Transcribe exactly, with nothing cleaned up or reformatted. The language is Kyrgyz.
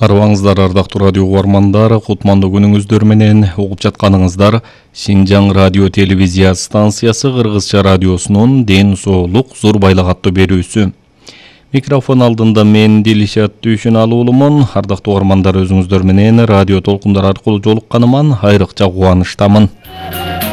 Арыбаңыздар, ардактуу радио угармандар, кутмандуу күнүңүздөр менен угуп жатканыңыздар Шинжаң радио телевизия станциясы Кыргызча радиосунун Ден соолук зор байлык аттуу берүүсү. Микрофон алдында мен Дилишат Дүйшүналуулумун. Ардактуу угармандар, өзүңүздөр менен радио толкундар аркылуу жолукканыман айрыкча кубанычтамын.